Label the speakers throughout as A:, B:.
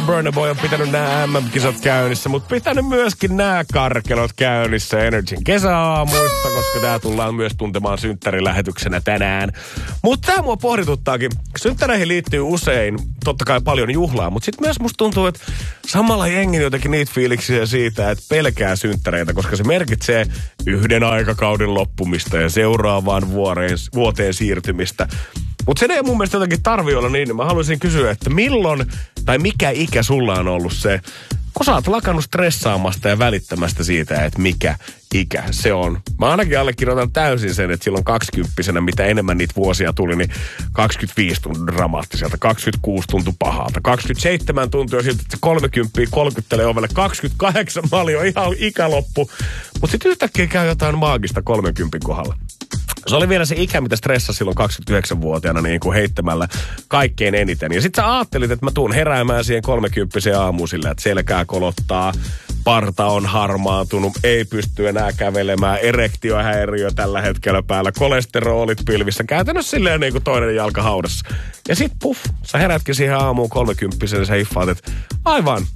A: Burna Boy on pitänyt nämä MM-kisat käynnissä, mutta pitänyt myöskin nämä karkelot käynnissä Energyn kesäaamuissa, koska tää tullaan myös tuntemaan synttärilähetyksenä tänään. Mutta tää mua pohdituttaakin. Synttäreihin liittyy usein, totta kai paljon juhlaa, mutta sitten myös musta tuntuu, että samalla jengi jotenkin niitä fiiliksiä siitä, että pelkää synttäreitä, koska se merkitsee yhden aikakauden loppumista ja seuraavaan vuoteen siirtymistä. Mutta se ei mun mielestä jotenkin tarvitse olla niin. Mä haluaisin kysyä, että milloin tai mikä ikä sulla on ollut se, kun sä oot lakannut stressaamasta ja välittämästä siitä, että mikä ikä se on. Mä ainakin allekirjoitan täysin sen, että silloin 20-vuotiaana, mitä enemmän niitä vuosia tuli, niin 25 tuntui dramaattiselta, 26 tuntui pahalta, 27 tuntui jo siltä, että 30 kolkyttelee ovelle, 28 mä olin jo ihan ikäloppu. Mutta sitten yhtäkkiä käy jotain maagista 30 kohdalla. Se oli vielä se ikä, mitä stressasi silloin 29-vuotiaana niin kuin heittämällä kaikkein eniten. Ja sit sä ajattelit, että mä tuun heräämään siihen 30 aamuun sillä, että selkää kolottaa, parta on harmaantunut, ei pysty enää kävelemään, erektiohäiriö tällä hetkellä päällä, kolesterolit pilvissä, käytännössä silleen niin kuin toinen jalka haudassa. Ja sit sä herätkin siihen aamuun 30 ja sä hiffaat, että aivan.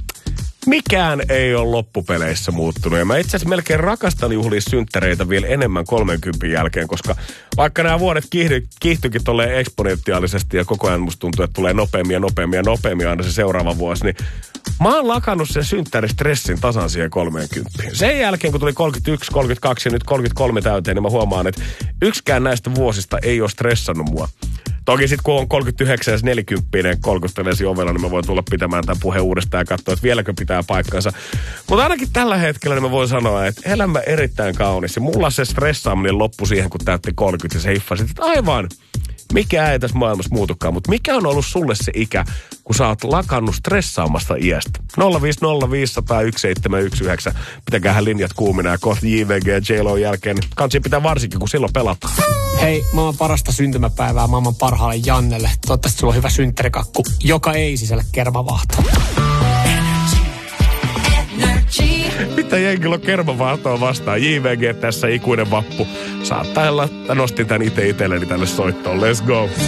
A: Mikään ei ole loppupeleissä muuttunut. Ja mä itse asiassa melkein rakastan juhlia synttäreitä vielä enemmän 30 jälkeen, koska vaikka nämä vuodet kiihtyikin tolleen eksponentiaalisesti ja koko ajan musta tuntuu, että tulee nopeammin aina se seuraava vuosi, niin mä oon lakannut sen synttäristressin tasan siihen 30. Sen jälkeen, kun tuli 31, 32 ja nyt 33 täyteen, niin mä huomaan, että yksikään näistä vuosista ei ole stressannut mua. Toki sitten kun on 39 ja 40 kolkuttelee siinä ovella, niin mä voin tulla pitämään tämän puheen uudestaan ja katsoa, että vieläkö pitää paikkansa. Mutta ainakin tällä hetkellä niin mä voin sanoa, että elämä erittäin kaunis. Ja mulla se stressaaminen loppui siihen, kun täytti 30 ja se hiffasit, että aivan, mikä ei tässä maailmassa muutukaan. Mutta mikä on ollut sulle se ikä, kun sä oot lakannut stressaamasta iästä? 050501719. Pitäkäähän linjat kuumina ja kohta JVG ja J-Lo jälkeen. Niin kansi pitää varsinkin, kun silloin pelataan.
B: Hei, maailman parasta syntymäpäivää maailman parhaalle Jannelle. Toivottavasti sulla on hyvä synttärikakku, joka ei sisällä kermavaahtoa.
A: Mitä jengillä on kermavaahtoa vastaan? JVG tässä ikuinen vappu. Saattaa olla, että nostin tän itselleni tänne soittoon. Let's go.